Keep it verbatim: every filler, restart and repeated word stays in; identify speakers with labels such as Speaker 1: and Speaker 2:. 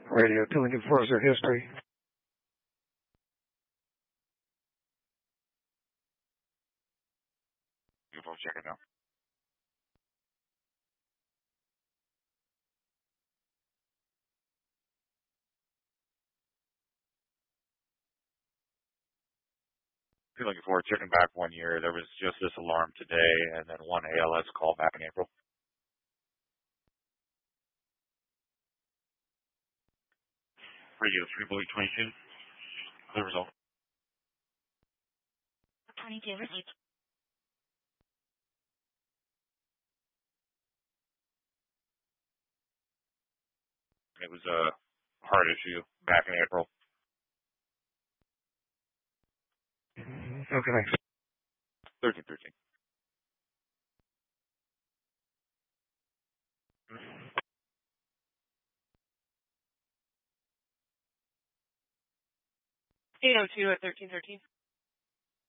Speaker 1: Radio two Lincoln Forest history.
Speaker 2: You both check it out. Two Lincoln Forest checking back one year. There was just this alarm today, and then one A L S call back in April. Radio three point twenty-two. The result.
Speaker 3: twenty-two received.
Speaker 2: It was a heart issue back in April.
Speaker 1: Okay, thanks.
Speaker 2: thirteen thirteen.
Speaker 4: eight oh two at thirteen thirteen.